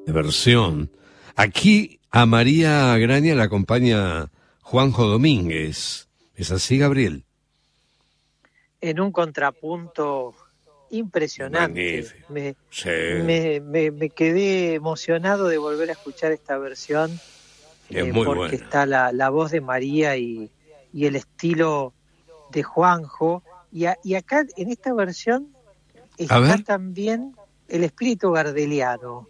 versión. Aquí a María Graña la acompaña Juanjo Domínguez. ¿Es así, Gabriel? En un contrapunto impresionante. Me quedé emocionado de volver a escuchar esta versión, es muy porque buena. está la voz de María y el estilo de Juanjo. Y acá en esta versión está también el espíritu gardeliano.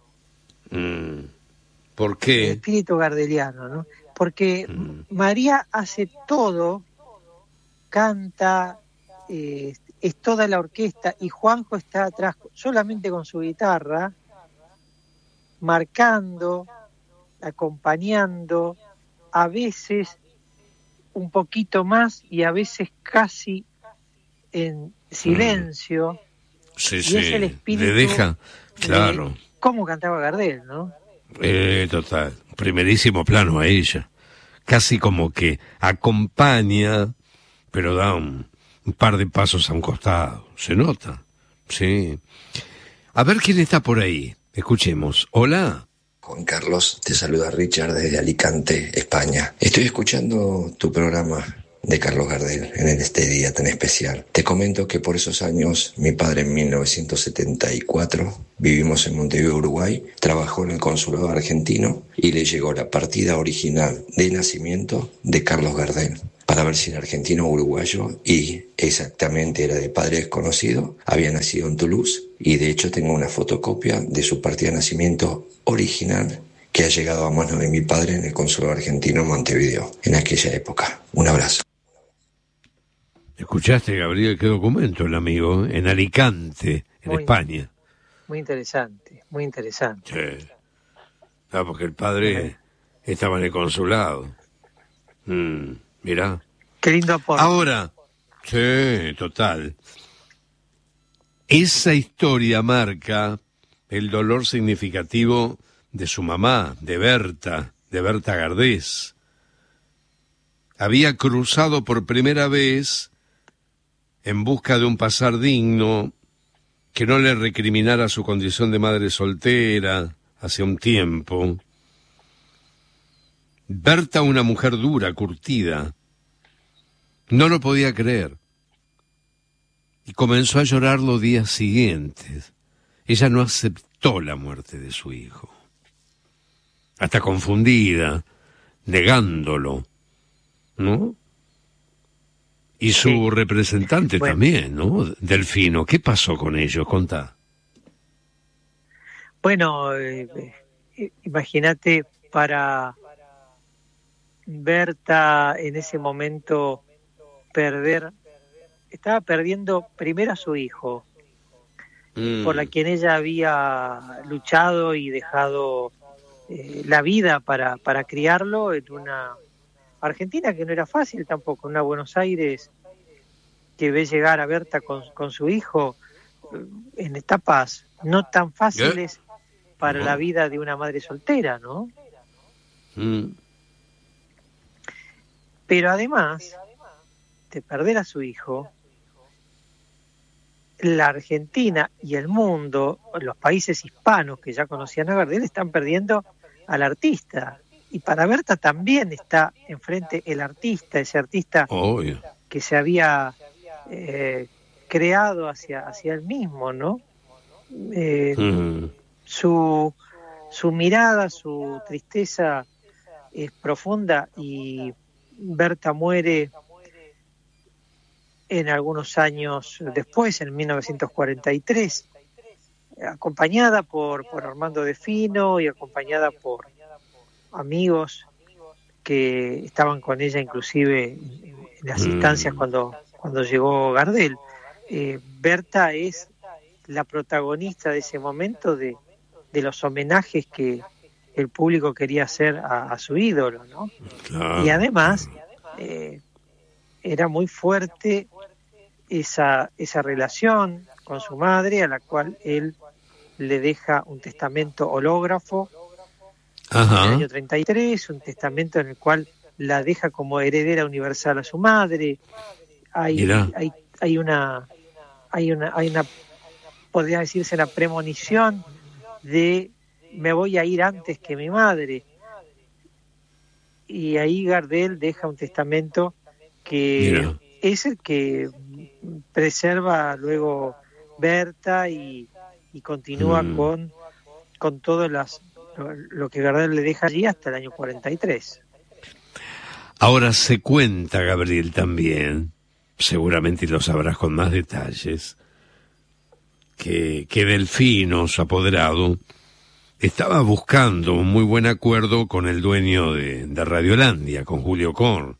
¿Por qué? El espíritu gardeliano, ¿no? Porque María hace todo, canta, es toda la orquesta, y Juanjo está atrás solamente con su guitarra, marcando, acompañando, a veces un poquito más y a veces casi en silencio. Sí, y es el espíritu le deja, claro. ¿Cómo cantaba Gardel, no? Total, primerísimo plano a ella. Casi como que acompaña, pero da un par de pasos a un costado. Se nota, sí. A ver quién está por ahí. Escuchemos. Hola. Juan Carlos, te saluda Richard desde Alicante, España. Estoy escuchando tu programa de Carlos Gardel en este día tan especial. Te comento que por esos años, mi padre en 1974, vivimos en Montevideo, Uruguay, trabajó en el consulado argentino y le llegó la partida original de nacimiento de Carlos Gardel, para ver si era argentino o uruguayo, y exactamente era de padre desconocido, había nacido en Toulouse, y de hecho tengo una fotocopia de su partida de nacimiento original que ha llegado a manos de mi padre en el consulado argentino en Montevideo, en aquella época. Un abrazo. ¿Escuchaste, Gabriel, qué documento el amigo? En Alicante, en España. Muy interesante, muy interesante. Sí. Porque el padre estaba en el consulado. Mirá. Qué lindo aporte. Ahora, sí, total. Esa historia marca el dolor significativo de su mamá, de Berta Gardés. Había cruzado por primera vez en busca de un pasar digno que no le recriminara su condición de madre soltera hace un tiempo. Berta, una mujer dura, curtida, no lo podía creer y comenzó a llorar los días siguientes. Ella no aceptó la muerte de su hijo, hasta confundida, negándolo, ¿no? Y su representante también, ¿no? Delfino, ¿qué pasó con ellos? Contá. Bueno, imagínate, para Berta en ese momento estaba perdiendo primero a su hijo, por la quien ella había luchado y dejado la vida para criarlo en una Argentina que no era fácil tampoco, una Buenos Aires que ve llegar a Berta con su hijo en etapas no tan fáciles para la vida de una madre soltera, ¿no? Pero además de perder a su hijo, la Argentina y el mundo, los países hispanos que ya conocían a Gardel, están perdiendo al artista. Y para Berta también está enfrente el artista, ese artista que se había creado hacia él mismo, ¿no? Su mirada, su tristeza es profunda, y Berta muere en algunos años después, en 1943, acompañada por Armando Delfino y acompañada por amigos que estaban con ella inclusive en las instancias cuando llegó Gardel. Berta es la protagonista de ese momento de los homenajes que el público quería hacer a su ídolo, ¿no? Claro. Y además era muy fuerte esa relación con su madre, a la cual él le deja un testamento hológrafo en el año 33, un testamento en el cual la deja como heredera universal a su madre. Hay una podría decirse, la premonición de me voy a ir antes que mi madre. Y ahí Gardel deja un testamento que Mira. es el que preserva luego Berta y continúa con todo lo que Gardel le deja allí hasta el año 43. Ahora se cuenta, Gabriel, también, seguramente lo sabrás con más detalles, que Delfino, su apoderado, estaba buscando un muy buen acuerdo con el dueño de Radiolandia, con Julio Korn.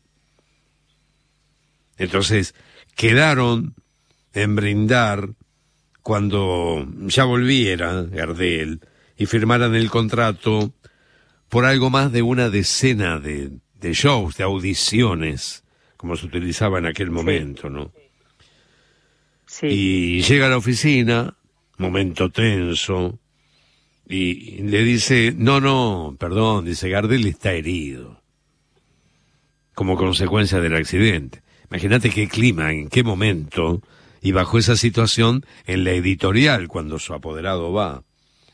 Entonces, quedaron en brindar cuando ya volviera Gardel y firmaran el contrato por algo más de una decena de shows, de audiciones, como se utilizaba en aquel momento, ¿no? Sí. Y llega a la oficina, momento tenso, y le dice, no, perdón, dice, Gardel está herido, como consecuencia del accidente. Imagínate qué clima, en qué momento, y bajo esa situación, en la editorial, cuando su apoderado va.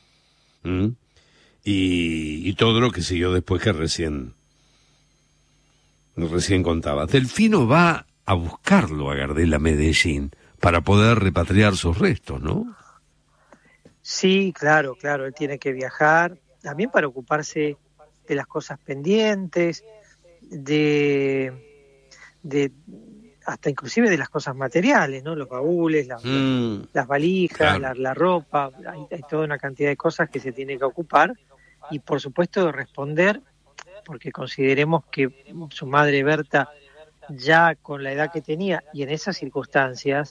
Y todo lo que siguió después que recién contaba. Delfino va a buscarlo a Gardel a Medellín para poder repatriar sus restos, ¿no? Sí, claro, él tiene que viajar, también para ocuparse de las cosas pendientes, de hasta inclusive de las cosas materiales, ¿no? Los baúles, las valijas, claro. la ropa, hay toda una cantidad de cosas que se tiene que ocupar y por supuesto de responder, porque consideremos que su madre Berta, ya con la edad que tenía y en esas circunstancias,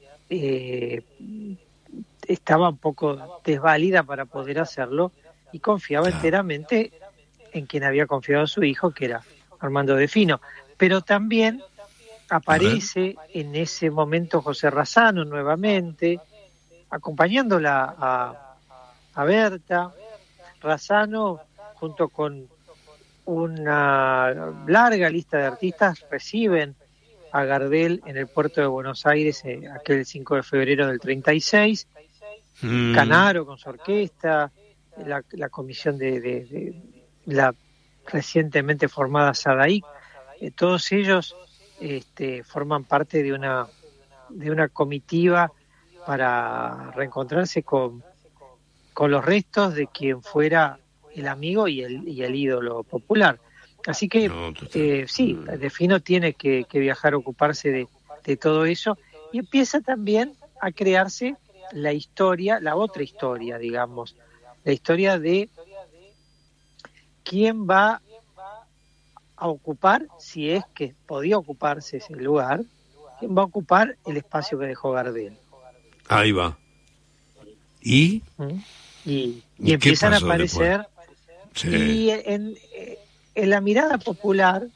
estaba un poco desvalida para poder hacerlo y confiaba enteramente en quien había confiado a su hijo, que era Armando Delfino. Pero también aparece en ese momento José Razzano nuevamente, acompañándola a Berta. Razzano, junto con una larga lista de artistas, reciben a Gardel en el puerto de Buenos Aires aquel 5 de febrero del 36. Canaro con su orquesta, la comisión de la recientemente formada Sadaic, todos ellos forman parte de una comitiva para reencontrarse con los restos de quien fuera el amigo y el ídolo popular. Así que sí, Delfino tiene que viajar a ocuparse de todo eso y empieza también a crearse la otra historia, digamos, la historia de quién va a ocupar, si es que podía ocuparse ese lugar, quién va a ocupar el espacio que dejó Gardel. Ahí va. ¿Y empiezan a aparecer, sí. Y en la mirada popular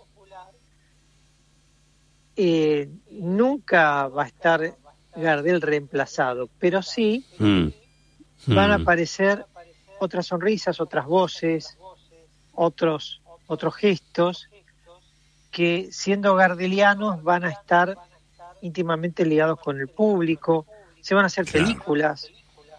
nunca va a estar Gardel reemplazado, pero sí van a aparecer otras sonrisas, otras voces, otros gestos que, siendo gardelianos, van a estar íntimamente ligados con el público. Se van a hacer películas.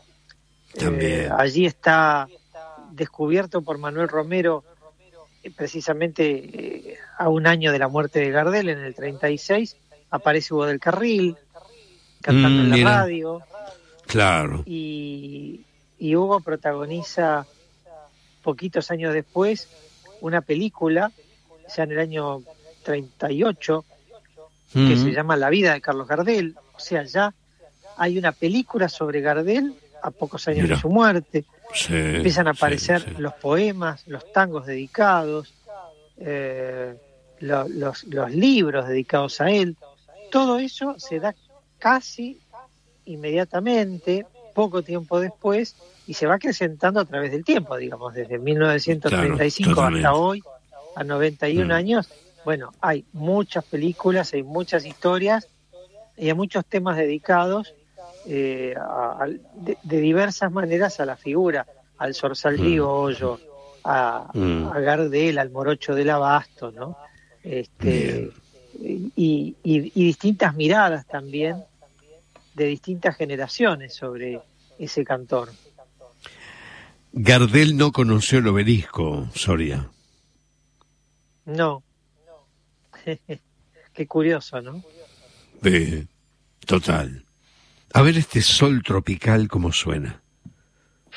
Allí está descubierto por Manuel Romero, precisamente a un año de la muerte de Gardel, en el 36, aparece Hugo del Carril cantando en la radio. Claro. Y Hugo protagoniza poquitos años después una película, ya en el año 38, que se llama La vida de Carlos Gardel. O sea, ya hay una película sobre Gardel a pocos años de su muerte. Empiezan a aparecer los poemas, los tangos dedicados, los libros dedicados a él. Todo eso se da casi inmediatamente, poco tiempo después, y se va acrecentando a través del tiempo, digamos, desde 1935 hasta hoy, a 91 años. Bueno, hay muchas películas, hay muchas historias y hay muchos temas dedicados de diversas maneras a la figura, al zorzal criollo, a Gardel, al morocho del Abasto, ¿no? Y distintas miradas también de distintas generaciones sobre ese cantor. Gardel no conoció el obelisco, Soria. No. Qué curioso, ¿no? Total. A ver este sol tropical como suena.